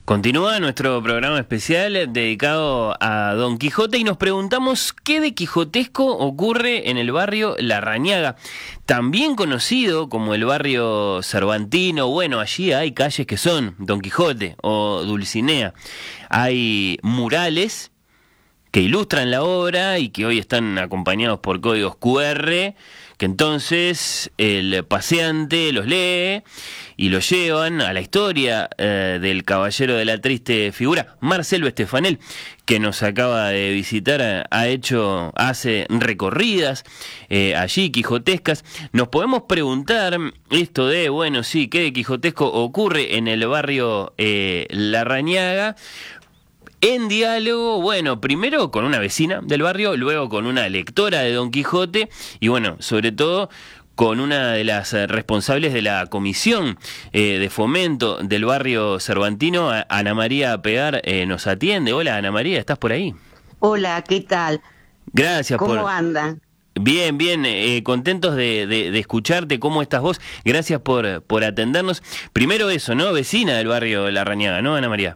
Continúa nuestro programa especial dedicado a Don Quijote y nos preguntamos qué de quijotesco ocurre en el barrio Larrañaga, también conocido como el barrio Cervantino. Bueno, allí hay calles que son Don Quijote o Dulcinea. Hay murales que ilustran la obra y que hoy están acompañados por códigos QR, que entonces el paseante los lee y lo llevan a la historia del caballero de la triste figura. Marcelo Estefanel, que nos acaba de visitar, hace recorridas allí quijotescas. Nos podemos preguntar esto de, bueno, sí, ¿qué de quijotesco ocurre en el barrio Larrañaga? En diálogo, bueno, primero con una vecina del barrio, luego con una lectora de Don Quijote y bueno, sobre todo con una de las responsables de la comisión de fomento del barrio Cervantino, Ana María Pegar, nos atiende. Hola Ana María, ¿estás por ahí? Hola, ¿qué tal? Gracias por... ¿Cómo andan? Bien, bien, contentos de escucharte. ¿Cómo estás vos? Gracias por atendernos. Primero eso, ¿no? Vecina del barrio Larrañaga, ¿no, Ana María?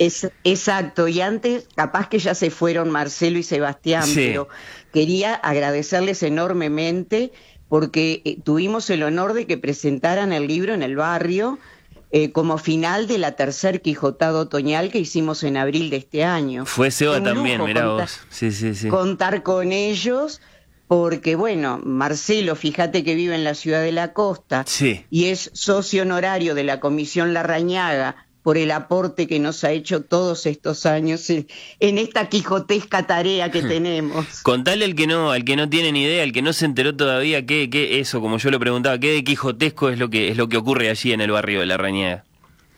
Exacto, y antes capaz que ya se fueron Marcelo y Sebastián, Sí. pero quería agradecerles enormemente porque tuvimos el honor de que presentaran el libro en el barrio como final de la tercer Quijotada otoñal que hicimos en abril de este año. Fue Seba Un también, lujo mirá vos. Sí. contar con ellos. Porque, bueno, Marcelo, fíjate que vive en la ciudad de la costa Sí. y es socio honorario de la Comisión Larrañaga por el aporte que nos ha hecho todos estos años en esta quijotesca tarea que tenemos. Contale al que no tiene ni idea, al que no se enteró todavía, qué eso, como yo lo preguntaba, qué de quijotesco es lo que ocurre allí en el barrio de Larrañaga.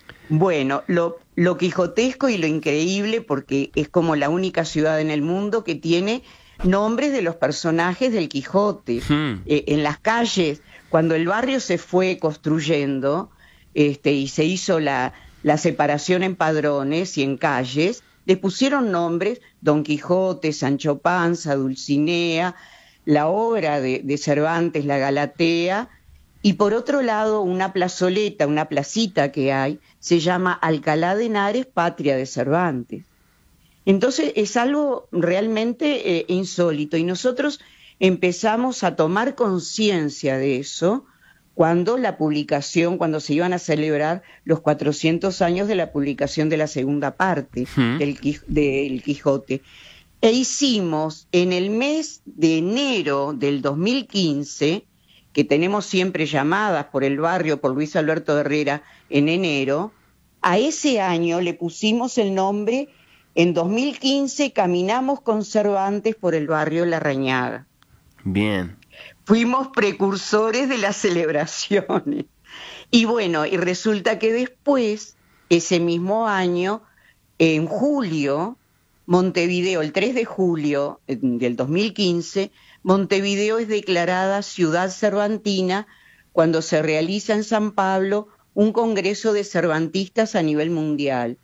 Bueno, lo quijotesco y lo increíble, porque es como la única ciudad en el mundo que tiene nombres de los personajes del Quijote. En las calles, cuando el barrio se fue construyendo y se hizo la separación en padrones y en calles, le pusieron nombres: Don Quijote, Sancho Panza, Dulcinea, la obra de Cervantes, La Galatea, y por otro lado una plazoleta, una placita que hay, se llama Alcalá de Henares, patria de Cervantes. Entonces es algo realmente insólito y nosotros empezamos a tomar conciencia de eso cuando cuando se iban a celebrar los 400 años de la publicación de la segunda parte del Quijote. E hicimos en el mes de enero del 2015, que tenemos siempre llamadas por el barrio, por Luis Alberto Herrera, en enero, a ese año le pusimos el nombre. En 2015 caminamos con Cervantes por el barrio Larrañaga. Bien. Fuimos precursores de las celebraciones. Y bueno, y resulta que después, ese mismo año, en julio, Montevideo, el 3 de julio del 2015, Montevideo es declarada ciudad cervantina cuando se realiza en San Pablo un congreso de cervantistas a nivel mundial.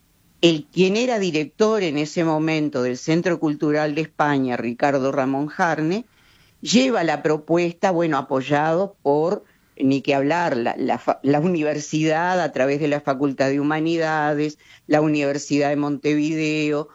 Quien era director en ese momento del Centro Cultural de España, Ricardo Ramón Jarne, lleva la propuesta, bueno, apoyado por, ni que hablar, la universidad a través de la Facultad de Humanidades, la Universidad de Montevideo,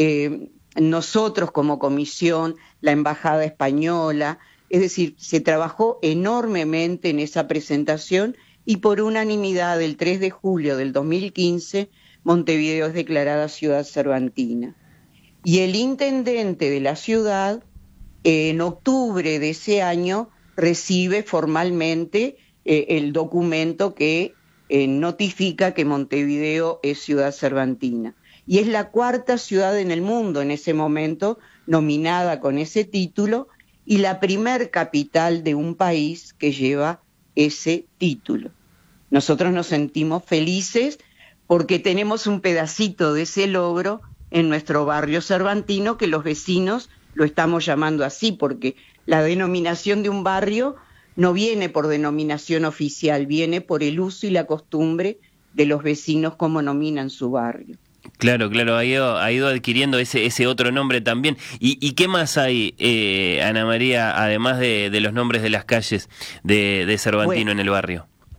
nosotros como comisión, la Embajada Española. Es decir, se trabajó enormemente en esa presentación y por unanimidad el 3 de julio del 2015 Montevideo es declarada ciudad cervantina. Y el intendente de la ciudad, en octubre de ese año, recibe formalmente el documento que notifica que Montevideo es ciudad cervantina. Y es la cuarta ciudad en el mundo en ese momento nominada con ese título y la primer capital de un país que lleva ese título. Nosotros nos sentimos felices porque tenemos un pedacito de ese logro en nuestro barrio cervantino, que los vecinos lo estamos llamando así, porque la denominación de un barrio no viene por denominación oficial, viene por el uso y la costumbre de los vecinos como nominan su barrio. Claro, ha ido adquiriendo ese otro nombre también. ¿Y qué más hay, Ana María, además de los nombres de las calles de Cervantino en el barrio?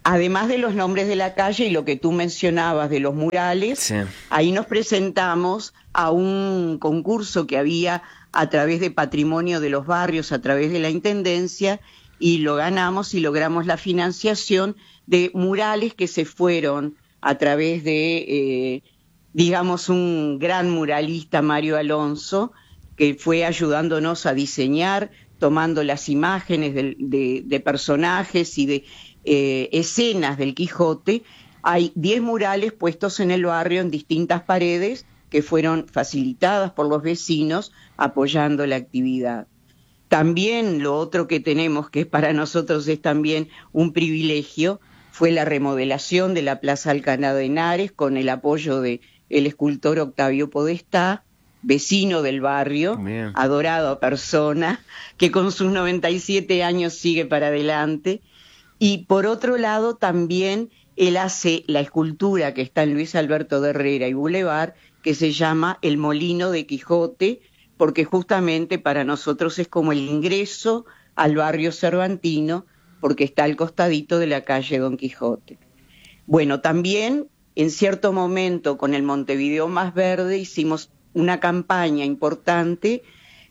además de los nombres de la calle y lo que tú mencionabas de los murales, Sí. ahí nos presentamos a un concurso que había a través de Patrimonio de los Barrios, a través de la Intendencia, y lo ganamos y logramos la financiación de murales que se fueron a través de, digamos, un gran muralista, Mario Alonso, que fue ayudándonos a diseñar, tomando las imágenes de personajes y de escenas del Quijote. Hay 10 murales puestos en el barrio en distintas paredes que fueron facilitadas por los vecinos apoyando la actividad. También lo otro que tenemos, que para nosotros es también un privilegio, fue la remodelación de la Plaza Alcalá de Henares con el apoyo del escultor Octavio Podestá, vecino del barrio, Bien. adorado persona, que con sus 97 años sigue para adelante. Y por otro lado también él hace la escultura que está en Luis Alberto de Herrera y Boulevard, que se llama El Molino de Quijote, porque justamente para nosotros es como el ingreso al barrio cervantino, porque está al costadito de la calle Don Quijote. Bueno, también en cierto momento con el Montevideo Más Verde hicimos una campaña importante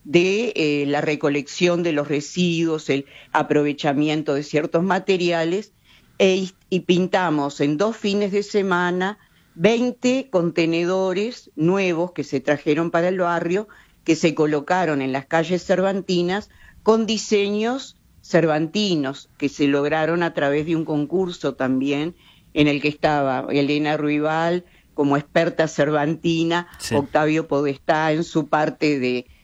de la recolección de los residuos, el aprovechamiento de ciertos materiales, y pintamos en 2 fines de semana 20 contenedores nuevos que se trajeron para el barrio, que se colocaron en las calles cervantinas con diseños cervantinos que se lograron a través de un concurso también en el que estaba Elena Ruibal como experta cervantina, sí. Octavio Podestá en su parte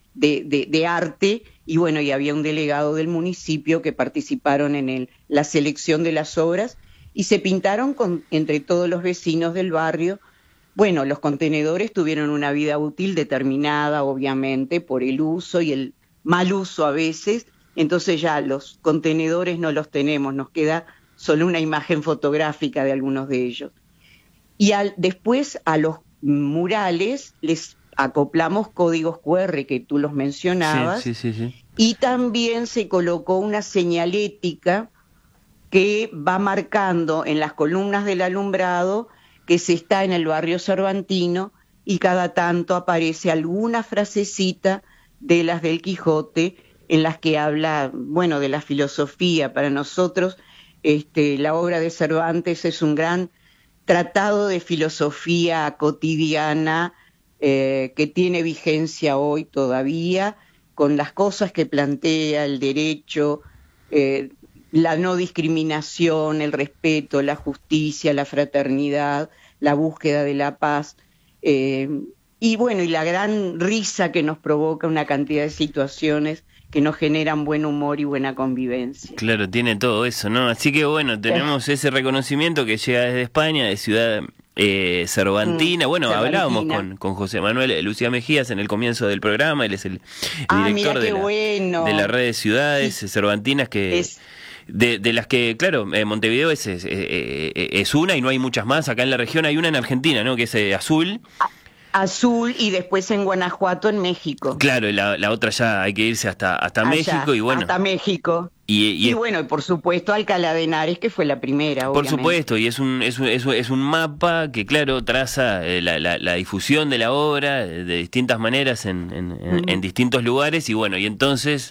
de arte, y bueno, y había un delegado del municipio que participaron en la selección de las obras y se pintaron entre todos los vecinos del barrio. Bueno, los contenedores tuvieron una vida útil determinada, obviamente, por el uso y el mal uso a veces, entonces ya los contenedores no los tenemos, nos queda solo una imagen fotográfica de algunos de ellos. Y después a los murales les acoplamos códigos QR que tú los mencionabas, sí. Y también se colocó una señalética que va marcando en las columnas del alumbrado que se está en el barrio cervantino, y cada tanto aparece alguna frasecita de las del Quijote en las que habla, bueno, de la filosofía. Para nosotros la obra de Cervantes es un gran tratado de filosofía cotidiana que tiene vigencia hoy todavía, con las cosas que plantea, el derecho, la no discriminación, el respeto, la justicia, la fraternidad, la búsqueda de la paz, y bueno, y la gran risa que nos provoca una cantidad de situaciones que nos generan buen humor y buena convivencia. Claro, tiene todo eso, ¿no? Así que bueno, tenemos ese reconocimiento que llega desde España, de Ciudad Cervantina. Bueno, Cervantina. Hablábamos con José Manuel Lucía Mejías en el comienzo del programa. Él es el director de la red de ciudades cervantinas que... De las que, claro, Montevideo es una y no hay muchas más. Acá en la región hay una en Argentina, ¿no? Que es Azul. Azul, y después en Guanajuato, en México. Claro, y la otra ya hay que irse hasta México, y bueno. Hasta México. Y bueno, y por supuesto Alcalá de Henares, que fue la primera, por obviamente. supuesto, y es un mapa que, claro, traza la difusión de la obra de distintas maneras en distintos lugares, y bueno, y entonces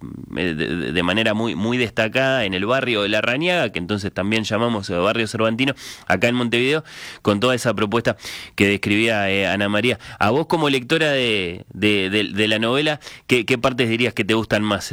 de manera muy destacada en el barrio de La Rañaga, que entonces también llamamos barrio cervantino, acá en Montevideo, con toda esa propuesta que describía Ana María. A vos, como lectora de la novela, ¿qué partes dirías que te gustan más?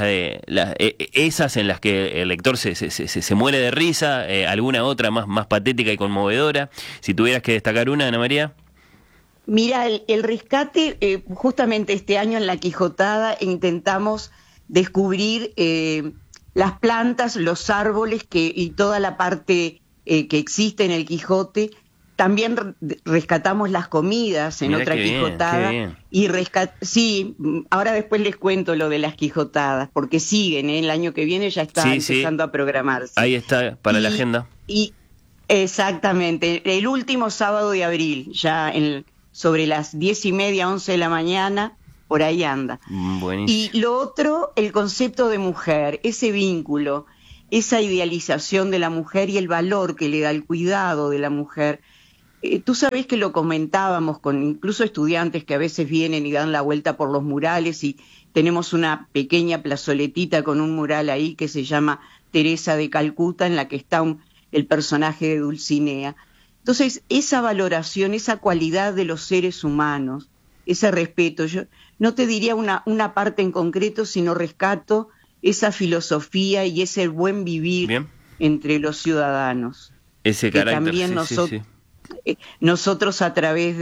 Esas en las que el lector se muere de risa, alguna otra más patética y conmovedora. Si tuvieras que destacar una, Ana María. Mira, el rescate, justamente este año en La Quijotada intentamos descubrir las plantas, los árboles y toda la parte que existe en el Quijote. También rescatamos las comidas en otra Quijotada. Qué bien. Sí, ahora después les cuento lo de las Quijotadas, porque siguen, el año que viene ya está empezando a programarse. Ahí está, para la agenda. Y exactamente, el último sábado de abril, ya sobre las 10:30, 11 de la mañana, por ahí anda. Buenísimo. Y lo otro, el concepto de mujer, ese vínculo esa idealización de la mujer y el valor que le da el cuidado de la mujer. Tú sabés que lo comentábamos con incluso estudiantes que a veces vienen y dan la vuelta por los murales, y tenemos una pequeña plazoletita con un mural ahí que se llama Teresa de Calcuta, en la que está el personaje de Dulcinea. Entonces, esa valoración, esa cualidad de los seres humanos, ese respeto, yo no te diría una parte en concreto, sino rescato esa filosofía y ese buen vivir Bien. entre los ciudadanos. Ese carácter, también nosotros a través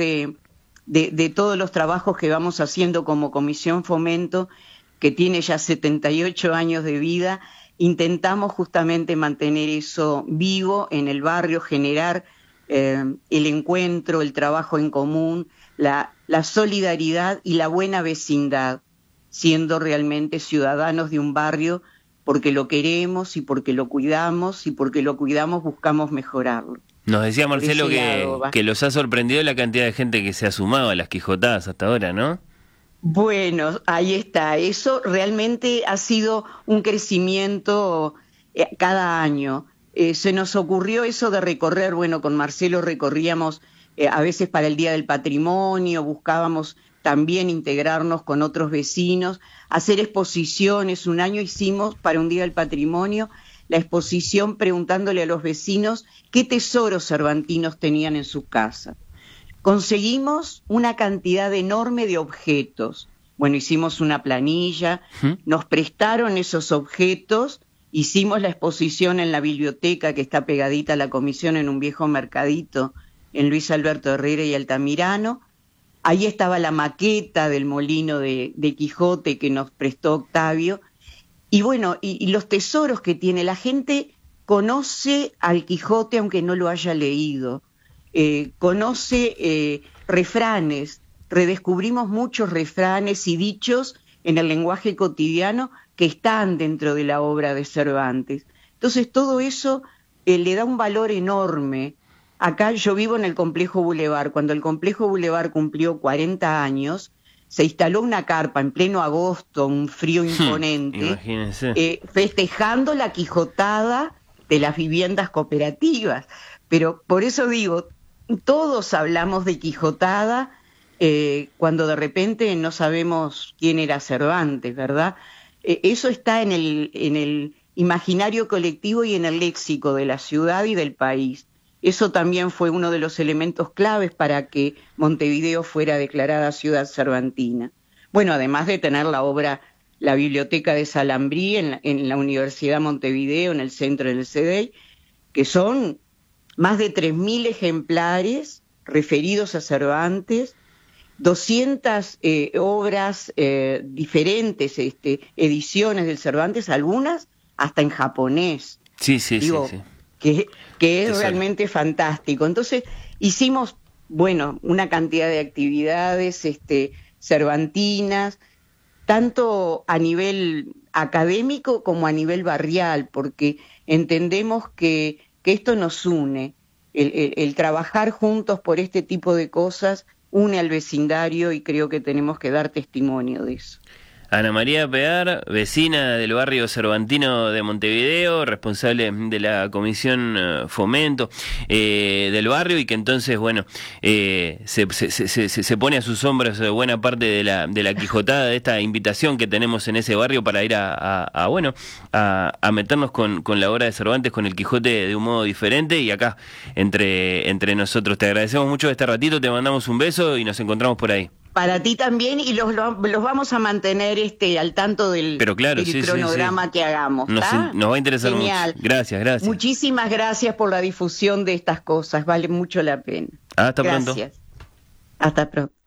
de todos los trabajos que vamos haciendo como Comisión Fomento, que tiene ya 78 años de vida, intentamos justamente mantener eso vivo en el barrio, generar el encuentro, el trabajo en común, la solidaridad y la buena vecindad, siendo realmente ciudadanos de un barrio porque lo queremos y porque lo cuidamos, y porque lo cuidamos buscamos mejorarlo. Nos decía Marcelo que los ha sorprendido la cantidad de gente que se ha sumado a las Quijotadas hasta ahora, ¿no? Bueno, ahí está. Eso realmente ha sido un crecimiento cada año. Se nos ocurrió eso de recorrer, bueno, con Marcelo recorríamos a veces para el Día del Patrimonio, buscábamos también integrarnos con otros vecinos, hacer exposiciones. Un año hicimos para un Día del Patrimonio la exposición preguntándole a los vecinos qué tesoros cervantinos tenían en su casa. Conseguimos una cantidad enorme de objetos. Bueno, hicimos una planilla, nos prestaron esos objetos, hicimos la exposición en la biblioteca que está pegadita a la comisión en un viejo mercadito en Luis Alberto Herrera y Altamirano. Ahí estaba la maqueta del molino de Quijote que nos prestó Octavio. Y bueno, y los tesoros que tiene, la gente conoce al Quijote aunque no lo haya leído, conoce refranes, redescubrimos muchos refranes y dichos en el lenguaje cotidiano que están dentro de la obra de Cervantes. Entonces todo eso le da un valor enorme. Acá yo vivo en el Complejo Boulevard. Cuando el Complejo Boulevard cumplió 40 años, se instaló una carpa en pleno agosto, un frío imponente, festejando la Quijotada de las viviendas cooperativas. Pero por eso digo, todos hablamos de Quijotada cuando de repente no sabemos quién era Cervantes, ¿verdad? Eso está en el imaginario colectivo y en el léxico de la ciudad y del país. Eso también fue uno de los elementos claves para que Montevideo fuera declarada ciudad cervantina. Bueno, además de tener la obra, la biblioteca de Salambrí en la Universidad Montevideo, en el centro del CEDEI, que son más de 3.000 ejemplares referidos a Cervantes, 200 obras diferentes, ediciones del Cervantes, algunas hasta en japonés. Sí. Que es realmente fantástico. Entonces hicimos, bueno, una cantidad de actividades cervantinas, tanto a nivel académico como a nivel barrial, porque entendemos que esto nos une, el trabajar juntos por este tipo de cosas une al vecindario y creo que tenemos que dar testimonio de eso. Ana María Pear, vecina del barrio cervantino de Montevideo, responsable de la Comisión Fomento del barrio, y que entonces, bueno, se pone a sus hombros buena parte de la Quijotada, de esta invitación que tenemos en ese barrio para ir a meternos con la obra de Cervantes, con el Quijote de un modo diferente, y acá entre nosotros. Te agradecemos mucho este ratito, te mandamos un beso y nos encontramos por ahí. Para ti también, y los vamos a mantener al tanto del cronograma que hagamos. Nos va a interesar. Genial. Mucho. Gracias. Muchísimas gracias por la difusión de estas cosas, vale mucho la pena. Hasta pronto. Gracias. Hasta pronto.